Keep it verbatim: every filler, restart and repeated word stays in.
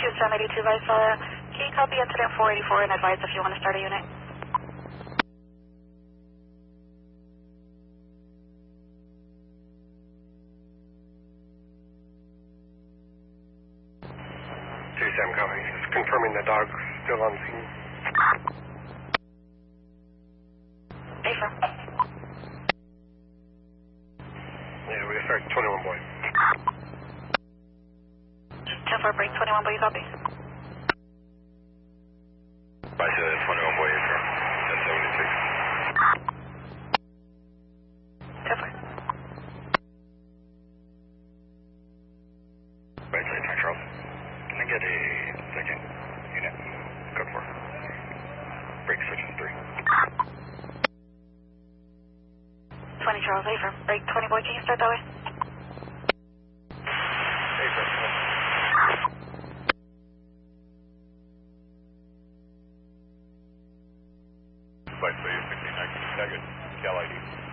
two seven eighty-two, Vice. Can you copy incident four eighty-four and advise if you want to start a unit? two seven copy. Just confirming the dog's still on scene. Affirm. Yeah, we're gonna start twenty-one boy. ten four break, twenty-one boy, you copy? Vice, twenty-one boy, affirm. ten seventy-six. ten four. Vice, Attack Charles. Can I get a second unit? Code four. Break section three. twenty Charles, Affirm. Break, twenty boy, can you start that way? Affirm. Vice, sixteen nineteen, tag it. Cal I D.